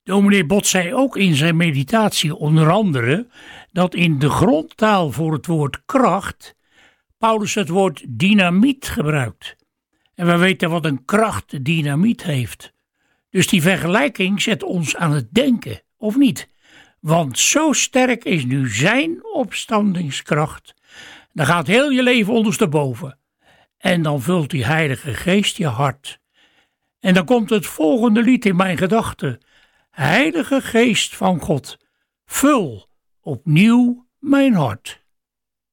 Dominee Bot zei ook in zijn meditatie onder andere dat in de grondtaal voor het woord kracht Paulus het woord dynamiet gebruikt. En we weten wat een kracht dynamiet heeft. Dus die vergelijking zet ons aan het denken, of niet? Want zo sterk is nu zijn opstandingskracht. Dan gaat heel je leven ondersteboven. En dan vult die Heilige Geest je hart. En dan komt het volgende lied in mijn gedachten. Heilige Geest van God, vul opnieuw mijn hart.